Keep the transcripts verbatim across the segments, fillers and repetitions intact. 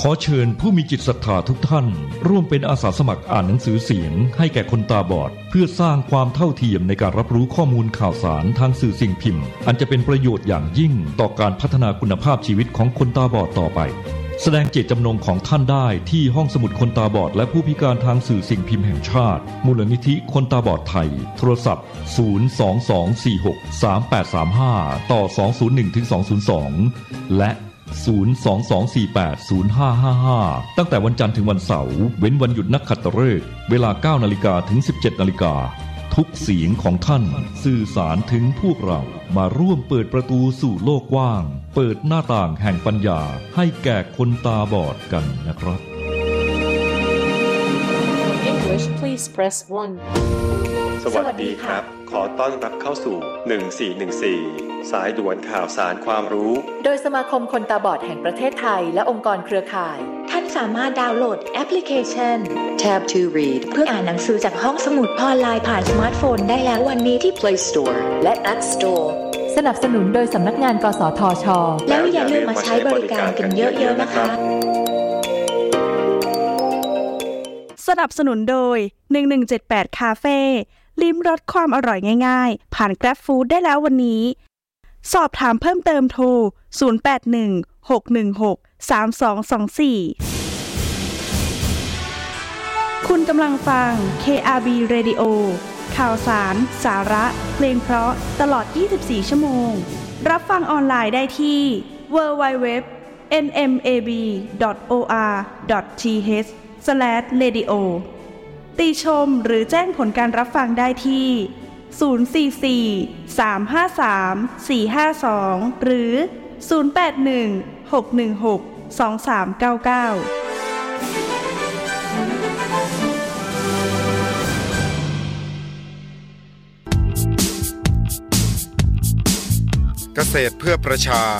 ขอเชิญผู้มีจิตศรัทธาทุกท่านร่วมเป็นอาสาสมัครอ่านหนังสือเสียงให้แก่คนตาบอดเพื่อสร้างความเท่าเทียมในการรับรู้ข้อมูลข่าวสารทางสื่อสิ่งพิมพ์อันจะเป็นประโยชน์อย่างยิ่งต่อการพัฒนาคุณภาพชีวิตของคนตาบอดต่อไปแสดงเจตจำนงของท่านได้ที่ห้องสมุดคนตาบอดและผู้พิการทางสื่อสิ่งพิมพ์แห่งชาติมูลนิธิคนตาบอดไทยโทรศัพท์ศูนย์ สอง สอง สี่ หก สาม แปด สาม ห้าต่อสอง ศูนย์ หนึ่ง ถึง สอง ศูนย์ สองและศูนย์ สอง สอง สี่ แปด ศูนย์ ห้า ห้า ห้าตั้งแต่วันจันทร์ถึงวันเสาร์เว้นวันหยุดนักขัตฤกษ์เวลา เก้านาฬิกา ถึง สิบเจ็ดนาฬิกาทุกเสียงของท่านสื่อสารถึงพวกเรามาร่วมเปิดประตูสู่โลกกว้างเปิดหน้าต่างแห่งปัญญาให้แก่คนตาบอดกันนะครับ English please press one สวัสดีครับขอต้อนรับเข้าสู่หนึ่งสี่หนึ่งสี่สายด่วนข่าวสารความรู้โดยสมาคมคนตาบอดแห่งประเทศไทยและองค์กรเครือข่ายท่านสามารถดาวน์โหลดแอปพลิเคชัน Tab to Read เพื่ออ่านหนังสือจากห้องสมุดออนไลน์ผ่านสมาร์ทโฟนได้แล้ววันนี้ที่ Play Store และ App Store สนับสนุนโดยสำนักงานกสทช. แล้วอย่าลืมมาใช้บริการกันเยอะๆนะคะสนับสนุนโดยหนึ่งหนึ่งเจ็ดแปดคาเฟ่ลิ้มรสความอร่อยง่ายๆผ่าน Grab Food ได้แล้ววันนี้สอบถามเพิ่มเติมโทรศูนย์ แปด หนึ่ง หก หนึ่ง หก สาม สอง สอง สี่คุณกำลังฟัง เค อาร์ บี Radio ข่าวสารสาระเพลงเพราะตลอดยี่สิบสี่ชั่วโมงรับฟังออนไลน์ได้ที่ ดับเบิลยู ดับเบิลยู ดับเบิลยู ดอท เอ็น เอ็ม เอ บี ดอท โอ อาร์ ดอท ที เอช สแลช เรดิโอ ติชมหรือแจ้งผลการรับฟังได้ที่ศูนย์ สี่ สี่ สาม ห้า สาม สี่ ห้า สองหรือศูนย์ แปด หนึ่ง หก หนึ่ง หก สอง สาม เก้า เก้าเกษตรเพื่อประชา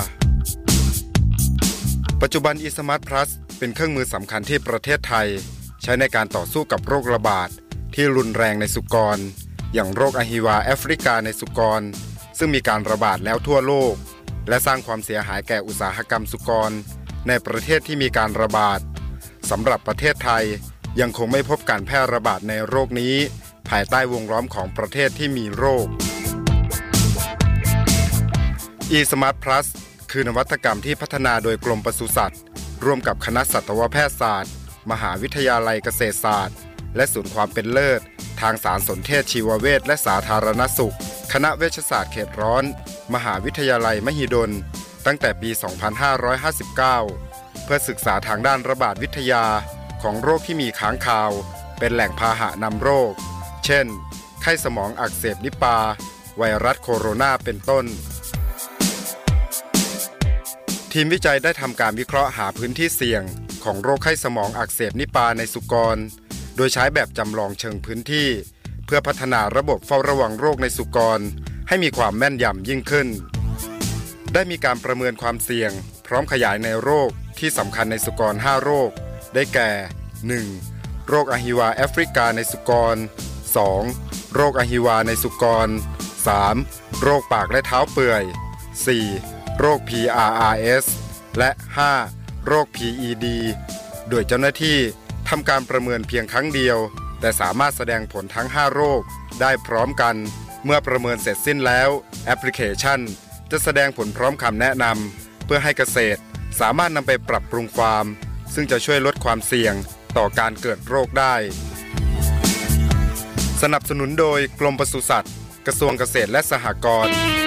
ปัจจุบัน eSmart Plus เป็นเครื่องมือสำคัญที่ประเทศไทยใช้ในการต่อสู้กับโรคระบาดที่รุนแรงในสุกรอย่างโรคอะฮิวาแอฟริกาในสุกรซึ่งมีการระบาดแล้วทั่วโลกและสร้างความเสียหายแก่อุตสาหกรรมสุกรในประเทศที่มีการระบาดสำหรับประเทศไทยยังคงไม่พบการแพร่ระบาดในโรคนี้ภายใต้วงล้อมของประเทศที่มีโรค eSmart Plus คือนวัตกรรมที่พัฒนาโดยกรมปศุสัตว์ร่วมกับคณะสัตวแพทยศาสตร์มหาวิทยาลัยเกษตรศาสตร์และศูนย์ความเป็นเลิศทางสารสนเทศชีวเวชและสาธารณสุขคณะเวชศาสตร์เขตร้อนมหาวิทยาลัยมหิดลตั้งแต่ปี สองพันห้าร้อยห้าสิบเก้า เพื่อศึกษาทางด้านระบาดวิทยาของโรคที่มีค้างคาวเป็นแหล่งพาหะนำโรคเช่นไข้สมองอักเสบนิปาไวรัสโคโรนาเป็นต้นทีมวิจัยได้ทำการวิเคราะห์หาพื้นที่เสี่ยงของโรคไข้สมองอักเสบนิปาในสุกรโดยใช้แบบจำลองเชิงพื้นที่เพื่อพัฒนาระบบเฝ้าระวังโรคในสุกรให้มีความแม่นยำยิ่งขึ้นได้มีการประเมินความเสี่ยงพร้อมขยายในโรคที่สำคัญในสุกรห้าโรคได้แก่ หนึ่ง โรคอะฮิวาแอฟริกาในสุกร สอง โรคอะฮิวาในสุกร สาม โรคปากและเท้าเปื่อย สี่ โรค พี อาร์ อาร์ เอส และ ห้า โรค พี อี ดี โดยเจ้าหน้าที่ทำการประเมินเพียงครั้งเดียวแต่สามารถแสดงผลทั้งห้าโรคได้พร้อมกันเมื่อประเมินเสร็จสิ้นแล้วแอปพลิเคชันจะแสดงผลพร้อมคำแนะนำเพื่อให้เกษตรสามารถนำไปปรับปรุงฟาร์มซึ่งจะช่วยลดความเสี่ยงต่อการเกิดโรคได้สนับสนุนโดยกรมปศุสัตว์กระทรวงเกษตรและสหกรณ์